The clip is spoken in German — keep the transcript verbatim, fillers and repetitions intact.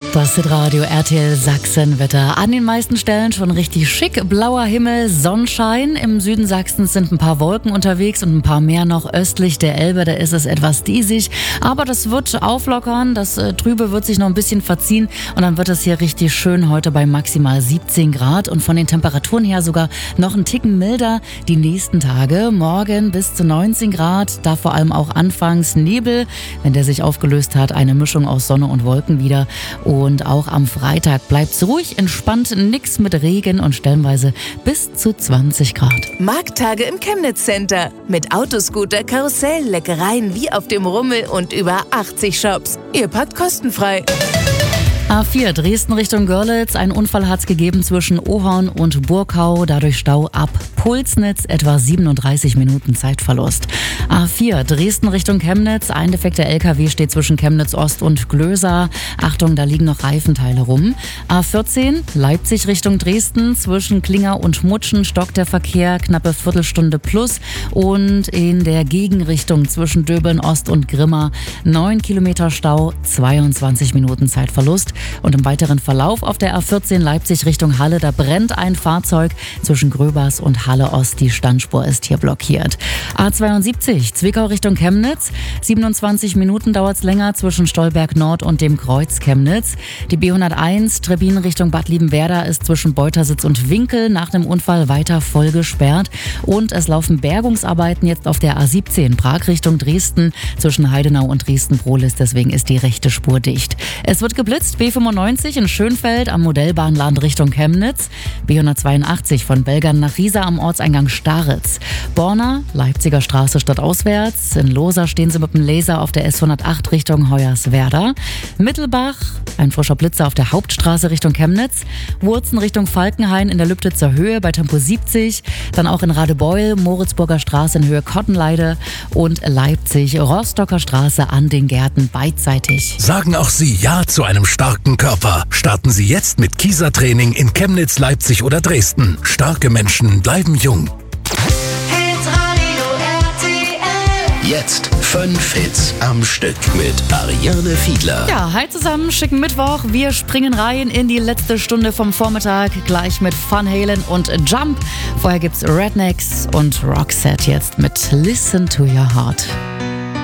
Das Hitradio R T L Sachsen-Wetter. An den meisten Stellen schon richtig schick. Blauer Himmel, Sonnenschein. Im Süden Sachsens sind ein paar Wolken unterwegs und ein paar mehr noch östlich der Elbe. Da ist es etwas diesig. Aber das wird auflockern. Das äh, Trübe wird sich noch ein bisschen verziehen. Und dann wird es hier richtig schön heute bei maximal siebzehn Grad. Und von den Temperaturen her sogar noch einen Ticken milder die nächsten Tage. Morgen bis zu neunzehn Grad. Da vor allem auch anfangs Nebel. Wenn der sich aufgelöst hat, eine Mischung aus Sonne und Wolken wieder. Und auch am Freitag bleibt's ruhig, entspannt, nix mit Regen und stellenweise bis zu zwanzig Grad. Markttage im Chemnitz Center. Mit Autoscooter, Karussell, Leckereien wie auf dem Rummel und über achtzig Shops. Ihr packt kostenfrei. A vier, Dresden Richtung Görlitz. Ein Unfall hat's gegeben zwischen Ohorn und Burkau. Dadurch Stau ab Pulsnitz, etwa siebenunddreißig Minuten Zeitverlust. A vier, Dresden Richtung Chemnitz. Ein defekter L K W steht zwischen Chemnitz Ost und Glösa. Achtung, da liegen noch Reifenteile rum. A vierzehn, Leipzig Richtung Dresden. Zwischen Klinger und Mutschen stockt der Verkehr, knappe Viertelstunde plus. Und in der Gegenrichtung zwischen Döbeln Ost und Grimma neun Kilometer Stau, zweiundzwanzig Minuten Zeitverlust. Und im weiteren Verlauf auf der A vierzehn Leipzig Richtung Halle, da brennt ein Fahrzeug zwischen Gröbers und Halle Ost. Die Standspur ist hier blockiert. A zweiundsiebzig, Zwickau Richtung Chemnitz. siebenundzwanzig Minuten dauert's länger zwischen Stolberg Nord und dem Kreuz Chemnitz. Die B hunderteins, Trebin Richtung Bad Liebenwerda, ist zwischen Beutersitz und Winkel nach dem Unfall weiter voll gesperrt. Und es laufen Bergungsarbeiten jetzt auf der A siebzehn, Prag Richtung Dresden, zwischen Heidenau und Dresden-Prohlis. Deswegen ist die rechte Spur dicht. Es wird geblitzt. B fünfundneunzig in Schönfeld am Modellbahnland Richtung Chemnitz. B hundertzweiundachtzig von Belgern nach Riesa am Ortseingang Staritz. Borna, Leipziger Straße stadtauswärts. In Loser stehen sie mit dem Laser auf der S hundertacht Richtung Hoyerswerda. Mittelbach, ein frischer Blitzer auf der Hauptstraße Richtung Chemnitz. Wurzen Richtung Falkenhain in der Lübtitzer Höhe bei Tempo siebzig. Dann auch in Radebeul, Moritzburger Straße in Höhe Kottenleide. Und Leipzig, Rostocker Straße an den Gärten beidseitig. Sagen auch Sie Ja zu einem starken Körper. Starten Sie jetzt mit Kieser-Training in Chemnitz, Leipzig oder Dresden. Starke Menschen bleiben jung. Hitradio R T L. Jetzt fünf Hits am Stück mit Ariane Fiedler. Ja, hi zusammen, schicken Mittwoch. Wir springen rein in die letzte Stunde vom Vormittag, gleich mit Van Halen und Jump. Vorher gibt's Rednecks und Roxette jetzt mit Listen to Your Heart.